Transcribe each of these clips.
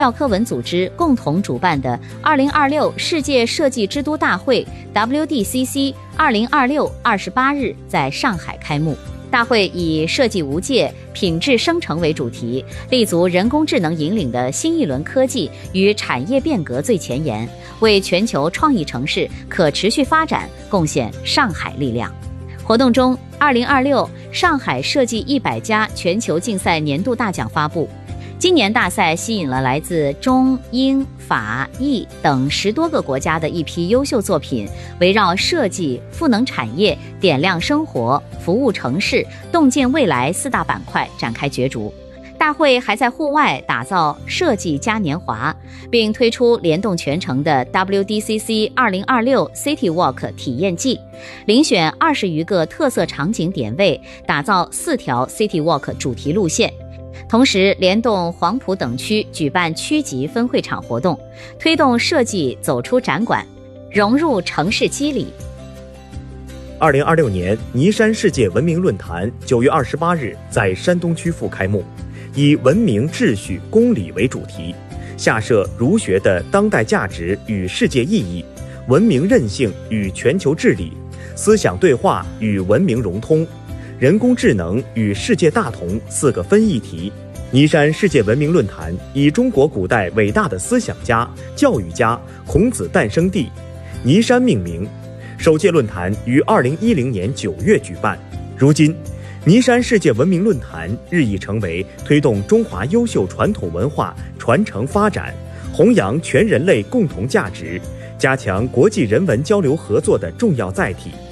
教科文组织共同主办的2026世界设计之都大会 WDCC 2026 28日在上海开幕。大会以设计无界、品质生成为主题，立足人工智能引领的新一轮科技与产业变革最前沿，为全球创意城市可持续发展贡献上海力量。活动中，2026上海设计100家全球竞赛年度大奖发布。今年大赛吸引了来自中、英、法、意等10多个国家的一批优秀作品，围绕设计、赋能产业、点亮生活、服务城市、洞见未来4大板块展开角逐。大会还在户外打造设计嘉年华，并推出联动全程的 WDCC 2026 City Walk 体验季，遴选20余个特色场景点位，打造4条 City Walk 主题路线。同时联动黄埔等区举办区级分会场活动，推动设计走出展馆，融入城市肌理。 2026年尼山世界文明论坛9月28日在山东曲阜开幕，以文明、秩序、公理为主题，下设儒学的当代价值与世界意义、文明韧性与全球治理、思想对话与文明融通、人工智能与世界大同4个分议题。尼山世界文明论坛以中国古代伟大的思想家、教育家孔子诞生地尼山命名。首届论坛于2010年9月举办。如今，尼山世界文明论坛日益成为推动中华优秀传统文化传承发展、弘扬全人类共同价值、加强国际人文交流合作的重要载体。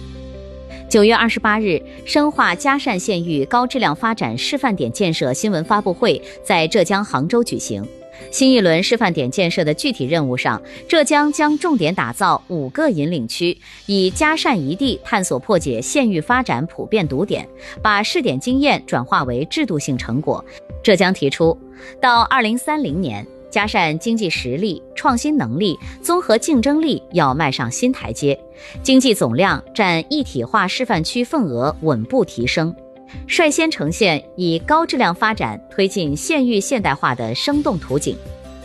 9月28日，深化嘉善县域高质量发展示范点建设新闻发布会在浙江杭州举行。新一轮示范点建设的具体任务上，浙江将重点打造5个引领区，以嘉善一地探索破解县域发展普遍堵点，把试点经验转化为制度性成果。浙江提出，到2030年，嘉善经济实力、创新能力、综合竞争力要迈上新台阶，经济总量占一体化示范区份额稳步提升，率先呈现以高质量发展推进县域现代化的生动图景。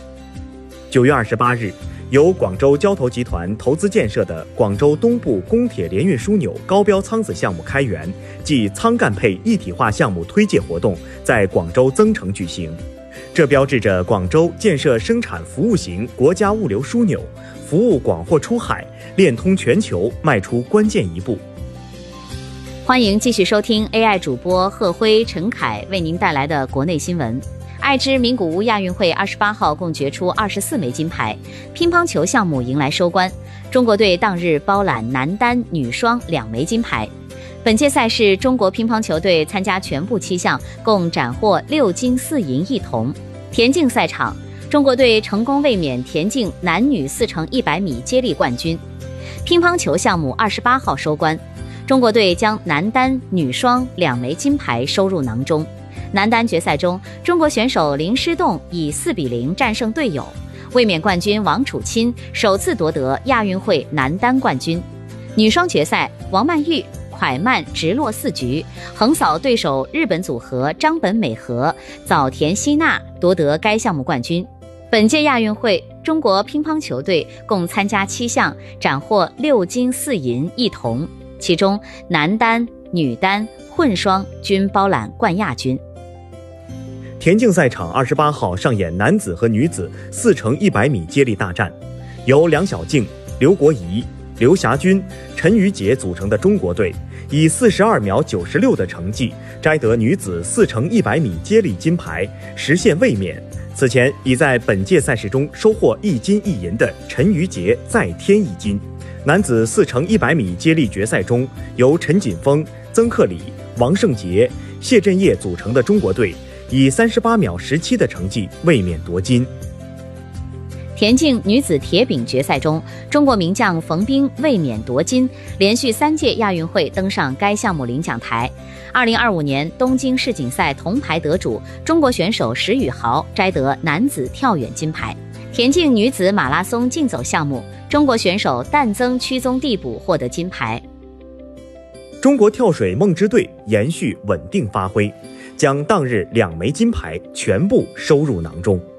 9月28日，由广州交投集团投资建设的广州东部公铁联运枢纽高标舱子项目开源暨舱干配一体化项目推介活动在广州增城举行。这标志着广州建设生产服务型国家物流枢纽，服务广货出海、链通全球迈出关键一步。 欢迎继续收听 AI 主播贺辉、陈凯为您带来的国内新闻。爱知名古屋亚运会28号共决出24枚金牌，乒乓球项目迎来收官，中国队当日包揽男单、女双2枚金牌。本届赛事，中国乒乓球队参加全部7项，共斩获6金4银1铜。田径赛场，中国队成功卫冕田径男女4×100米接力冠军。乒乓球项目28号收官，中国队将男单、女双2枚金牌收入囊中。男单决赛中，中国选手林诗栋以4-0战胜队友，卫冕冠军王楚钦首次夺得亚运会男单冠军。女双决赛，王曼玉快慢直落4局，横扫对手日本组合张本美和、早田希娜，夺得该项目冠军。本届亚运会，中国乒乓球队共参加7项，斩获6金4银1铜，其中男单、女单、混双均包揽冠亚军。 田径赛场28号上演男子和女子4×100米接力大战，由梁晓静、刘国仪、刘霞军、陈瑜杰组成的中国队以42秒96的成绩摘得女子4×100米接力金牌，实现卫冕。此前已在本届赛事中收获1金1银的陈瑜杰再添1金。男子4×100米接力决赛中，由陈锦锋、曾克礼、王胜杰、谢震业组成的中国队以38秒17的成绩卫冕夺金。 田径女子铁饼决赛中，中国名将冯彬卫冕夺金，连续3届亚运会登上该项目领奖台。2025年东京世锦赛铜牌得主中国选手石宇豪摘得男子跳远金牌。田径女子马拉松竞走项目，中国选手但增屈宗递补获得金牌。 中国跳水梦之队延续稳定发挥，将当日2枚金牌全部收入囊中。